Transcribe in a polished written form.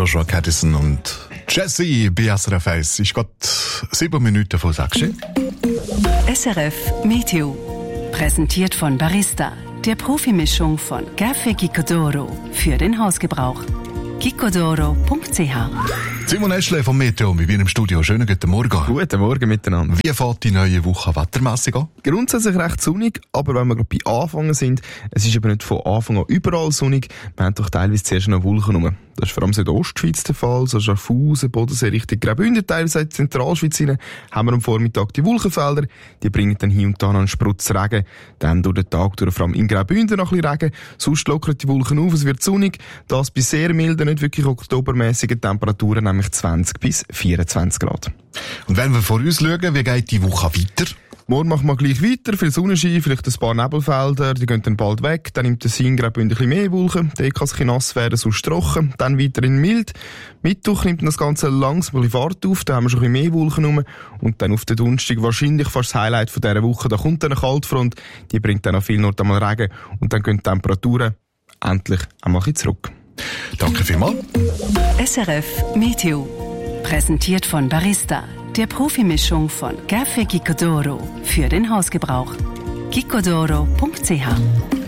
Joshua Caddison und Jessie bei SRF 1. Ist gerade 7 Minuten vor 6. SRF Meteo. Präsentiert von Barista, der Profimischung von Café Gicodoro für den Hausgebrauch. gicodoro.ch. Simon Eschle vom Meteo mit mir im Studio. Schönen guten Morgen. Guten Morgen miteinander. Wie fährt die neue Woche wettermässig an? Grundsätzlich recht sonnig, aber wenn wir gerade bei Anfangen sind, es ist aber nicht von Anfang an überall sonnig. Wir haben doch teilweise zuerst noch Wolken rum. Das ist vor allem Südostschweiz der Fall, so Schaffhausen, Bodensee, Richtung Graubünden, teilweise in die Zentralschweiz hinein, haben wir am Vormittag die Wolkenfelder. Die bringen dann hier und da noch einen Sprutz Regen. Dann durch den Tag durch, vor allem in Graubünden noch ein bisschen Regen. Sonst lockern die Wolken auf, es wird sonnig. Das bei sehr milden, nicht wirklich oktobermäßigen Temperaturen, nämlich 20 bis 24 Grad. Und wenn wir vor uns schauen, wie geht die Woche weiter? Morgen machen wir gleich weiter, viel Sonnenschein, vielleicht ein paar Nebelfelder, die gehen dann bald weg, dann nimmt der Graubünden ein bisschen mehr Wolken, der kann es ein bisschen nass werden, sonst trocken, dann weiterhin mild. Mittwoch nimmt das Ganze langsam ein bisschen Fahrt auf, da haben wir schon ein bisschen mehr Wolken rum und dann auf den Donnerstag wahrscheinlich fast das Highlight von dieser Woche, da kommt dann eine Kaltfront, die bringt dann an vielen Orten einmal Regen und dann gehen die Temperaturen endlich einmal ein bisschen zurück. Danke vielmals. SRF Meteo. Präsentiert von Barista, der Profimischung von Café Gicodoro für den Hausgebrauch. gicodoro.ch.